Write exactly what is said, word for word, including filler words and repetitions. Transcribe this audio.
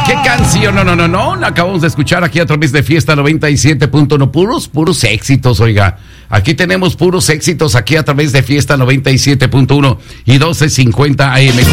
¿Qué canción? No, no, no, no. La acabamos de escuchar aquí a través de Fiesta noventa y siete punto uno. Puros, puros éxitos, oiga. Aquí tenemos puros éxitos aquí a través de Fiesta noventa y siete punto uno y doce cincuenta A M.